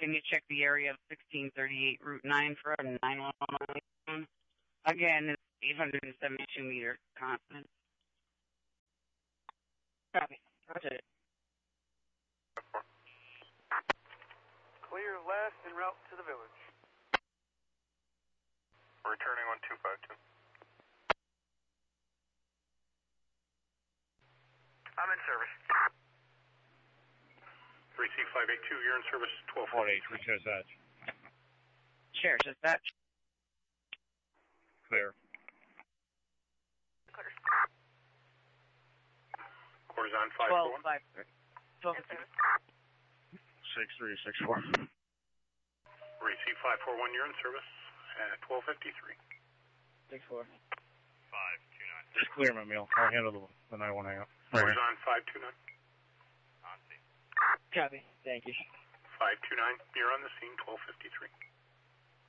can you check the area of 1638 Route 9 for a 911? Again, it's 872 meter constant. Copy. Roger. Clear last en route to the village. Returning on 252. I'm in service. 3C582, you're in service 1248. Dispatch. Sheriff, dispatch. Clear. Clear. Quarters on 541. 6364. 3C541, you're in service at 1253. 64. 529. Just clear my meal. I'll handle the 911 hang up. Quarters on 529. Copy. Thank you. 529, you're on the scene, 1253.